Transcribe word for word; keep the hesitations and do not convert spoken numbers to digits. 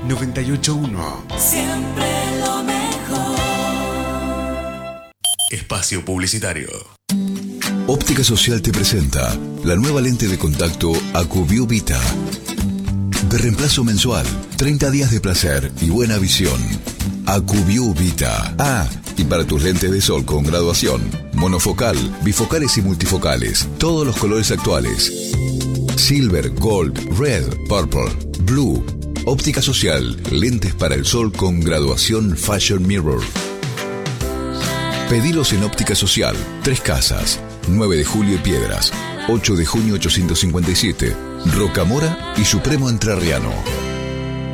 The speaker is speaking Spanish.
noventa y ocho uno. Siempre lo mejor. Espacio publicitario. Óptica Social te presenta la nueva lente de contacto AcuView Vita. De reemplazo mensual, treinta días de placer y buena visión. AcuView Vita. Ah, y para tus lentes de sol con graduación, monofocal, bifocales y multifocales, todos los colores actuales. Silver, Gold, Red, Purple, Blue. Óptica Social, lentes para el sol con graduación Fashion Mirror. Pedilos en Óptica Social, Tres Casas, nueve de julio y Piedras, ocho de junio ochocientos cincuenta y siete, Rocamora y Supremo Entrerriano.